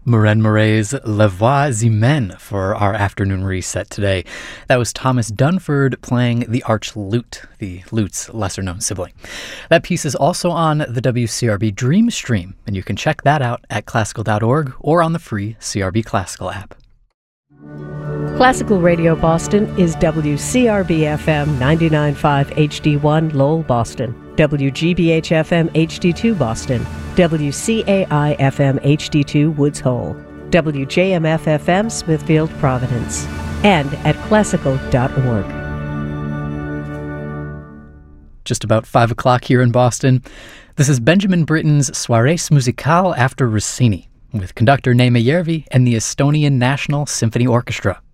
Maren Murray's La Voix Humaine for our afternoon reset today. That was Thomas Dunford playing the arch lute, the lute's lesser-known sibling. That piece is also on the WCRB Dream Stream, and you can check that out at classical.org or on the free CRB Classical app. Classical Radio Boston is WCRB-FM 99.5 HD1 Lowell, Boston, WGBH-FM HD2 Boston, WCAI-FM HD2 Woods Hole, WJMF-FM Smithfield, Providence, and at classical.org. Just about 5 o'clock here in Boston. This is Benjamin Britten's Soirées Musicales after Rossini, with conductor Neeme Järvi and the Estonian National Symphony Orchestra.